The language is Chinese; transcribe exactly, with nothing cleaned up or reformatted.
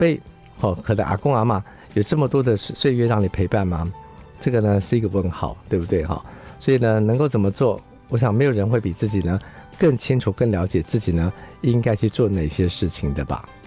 辈，哦，可能阿公阿嬷有这么多的岁月让你陪伴吗？这个呢是一个问号，对不对哈？所以呢，能够怎么做？我想没有人会比自己呢更清楚、更了解自己呢应该去做哪些事情的吧。